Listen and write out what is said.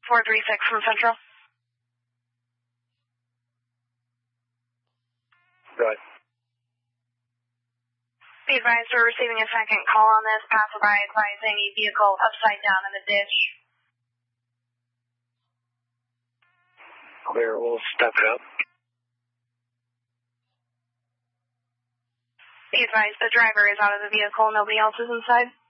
436 from Central. Go ahead. Be advised we're receiving a second call on this. Passerby advising a vehicle upside down in the ditch. Clear, we'll step it up. Be advised the driver is out of the vehicle. Nobody else is inside.